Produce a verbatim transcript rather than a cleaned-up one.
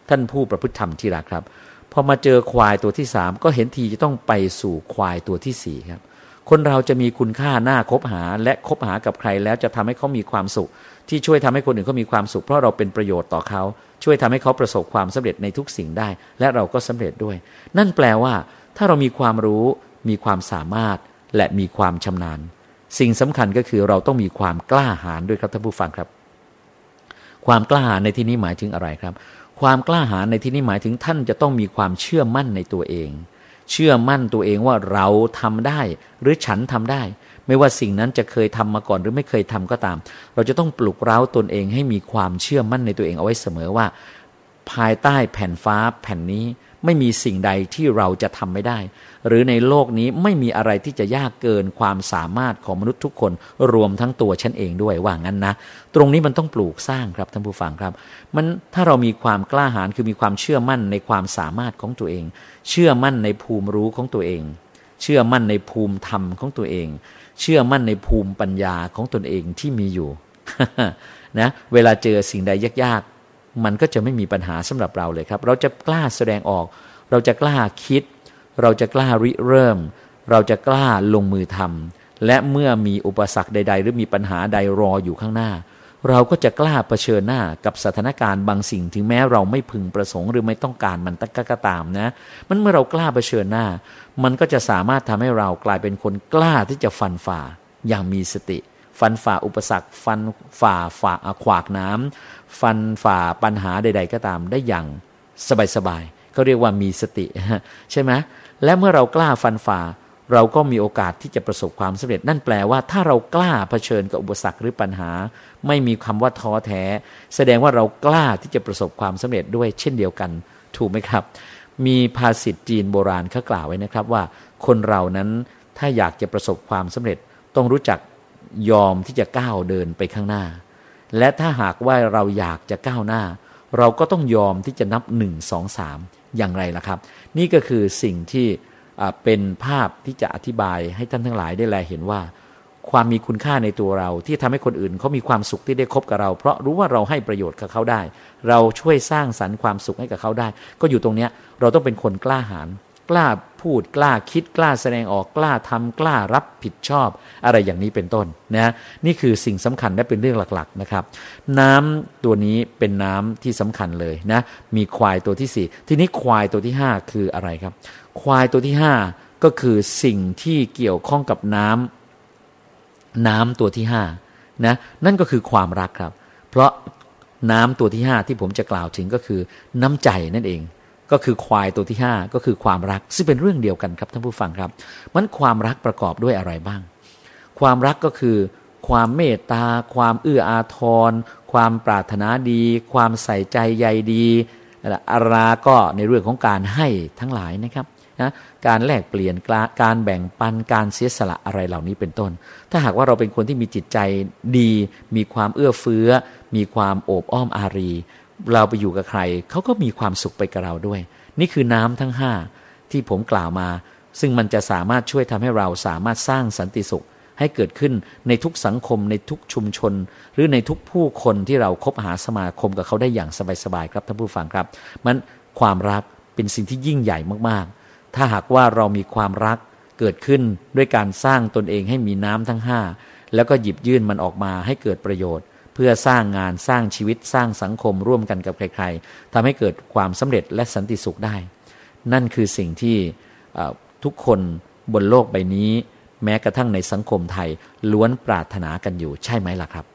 ท่านผู้ประพฤติธรรมที่รักครับพอมาเจอควายตัวที่สามก็เห็นทีจะต้องไปสู่ควายตัวที่สี่ครับคนเราจะมีคุณค่าน่าคบหาและคบหากับใครแล้วจะทำให้เขามีความสุขที่ช่วยทำให้คนอื่นเขามีความสุขเพราะเราเป็นประโยชน์ต่อเขาช่วยทำให้เขาประสบความสำเร็จในทุกสิ่งได้และเราก็สำเร็จด้วยนั่นแปลว่าถ้าเรามีความรู้มีความสามารถและมีความชำนาญสิ่งสำคัญก็คือเราต้องมีความกล้าหาญด้วยครับท่านผู้ฟังครับความกล้าหาญในที่นี้หมายถึงอะไรครับความกล้าหาญในที่นี้หมายถึงท่านจะต้องมีความเชื่อมั่นในตัวเองเชื่อมั่นตัวเองว่าเราทำได้หรือฉันทำได้ไม่ว่าสิ่งนั้นจะเคยทำมาก่อนหรือไม่เคยทำก็ตามเราจะต้องปลุกเร้าตนเองให้มีความเชื่อมั่นในตัวเองเอาไว้เสมอว่าภายใต้แผ่นฟ้าแผ่นนี้ไม่มีสิ่งใดที่เราจะทำไม่ได้หรือในโลกนี้ไม่มีอะไรที่จะยากเกินความสามารถของมนุษย์ทุกคนรวมทั้งตัวฉันเองด้วยว่างั้นนะตรงนี้มันต้องปลูกสร้างครับท่านผู้ฟังครับมันถ้าเรามีความกล้าหาญคือมีความเชื่อมั่นในความสามารถของตัวเองเชื่อมั่นในภูมิรู้ของตัวเองเชื่อมั่นในภูมิธรรมของตัวเองเชื่อมั่นในภูมิปัญญาของตนเองที่มีอยู่ นะเวลาเจอสิ่งใดยากๆมันก็จะไม่มีปัญหาสำหรับเราเลยครับเราจะกล้าแสดงออกเราจะกล้าคิดเราจะกล้าริเริ่มเราจะกล้าลงมือทำและเมื่อมีอุปสรรคใดๆหรือมีปัญหาใดรออยู่ข้างหน้าเราก็จะกล้าเผชิญหน้ากับสถานการณ์บางสิ่งถึงแม้เราไม่พึงประสงค์หรือไม่ต้องการมันก็ตามนะมันเมื่อเรากล้าเผชิญหน้ามันก็จะสามารถทำให้เรากลายเป็นคนกล้าที่จะฟันฝ่าอย่างมีสติฟันฝ่าอุปสรรคฟันฝ่าฝ่าขวากน้ำฟันฝ่าปัญหาใดๆก็ตามได้อย่างสบายๆเขาเรียกว่ามีสติใช่ไหมและเมื่อเรากล้าฟันฝ่าเราก็มีโอกาสที่จะประสบความสำเร็จนั่นแปลว่าถ้าเรากล้าเผชิญกับอุปสรรคหรือปัญหาไม่มีคำว่าท้อแท้แสดงว่าเรากล้าที่จะประสบความสำเร็จด้วยเช่นเดียวกันถูกไหมครับมีภาษิตจีนโบราณเขากล่าวไว้นะครับว่าคนเรานั้นถ้าอยากจะประสบความสำเร็จต้องรู้จักยอมที่จะก้าวเดินไปข้างหน้าและถ้าหากว่าเราอยากจะก้าวหน้าเราก็ต้องยอมที่จะนับหนึ่ง สอง สามอย่างไรล่ะครับนี่ก็คือสิ่งที่เป็นภาพที่จะอธิบายให้ท่านทั้งหลายได้แลเห็นว่าความมีคุณค่าในตัวเราที่ทำให้คนอื่นเขามีความสุขที่ได้คบกับเราเพราะรู้ว่าเราให้ประโยชน์กับเขาได้เราช่วยสร้างสรรค์ความสุขให้กับเขาได้ก็อยู่ตรงนี้เราต้องเป็นคนกล้าหาญกล้าพูดกล้าคิดกล้าแสดงออกกล้าทำกล้ารับผิดชอบอะไรอย่างนี้เป็นต้นนะนี่คือสิ่งสำคัญและเป็นเรื่องหลักๆนะครับน้ำตัวนี้เป็นน้ำที่สำคัญเลยนะมีควายตัวที่สี่ทีนี้ควายตัวที่ห้าคืออะไรครับควายตัวที่ห้าก็คือสิ่งที่เกี่ยวข้องกับน้ำน้ำตัวที่ห้านะนั่นก็คือความรักครับเพราะน้ำตัวที่ห้าที่ผมจะกล่าวถึงก็คือน้ำใจนั่นเองก็คือควายตัวที่ห้าก็คือความรักซึ่งเป็นเรื่องเดียวกันครับท่านผู้ฟังครับมันความรักประกอบด้วยอะไรบ้างความรักก็คือความเมตตาความเอื้ออาทรความปรารถนาดีความใส่ใจใยดีอาราก็ในเรื่องของการให้ทั้งหลายนะครับนะการแลกเปลี่ยนการแบ่งปันการเสียสละอะไรเหล่านี้เป็นต้นถ้าหากว่าเราเป็นคนที่มีจิตใจดีมีความเอื้อเฟื้อมีความโอบอ้อมอารีเราไปอยู่กับใครเขาก็มีความสุขไปกับเราด้วยนี่คือน้ำทั้งห้าที่ผมกล่าวมาซึ่งมันจะสามารถช่วยทำให้เราสามารถสร้างสันติสุขให้เกิดขึ้นในทุกสังคมในทุกชุมชนหรือในทุกผู้คนที่เราคบหาสมาคมกับเขาได้อย่างสบายๆครับท่านผู้ฟังครับมันความรักเป็นสิ่งที่ยิ่งใหญ่มากๆถ้าหากว่าเรามีความรักเกิดขึ้นด้วยการสร้างตนเองให้มีน้ำทั้งห้าแล้วก็หยิบยื่นมันออกมาให้เกิดประโยชน์เพื่อสร้างงานสร้างชีวิตสร้างสังคมร่วมกันกับใครๆทำให้เกิดความสำเร็จและสันติสุขได้นั่นคือสิ่งที่ทุกคนบนโลกใบนี้แม้กระทั่งในสังคมไทยล้วนปรารถนากันอยู่ใช่ไหมล่ะครับ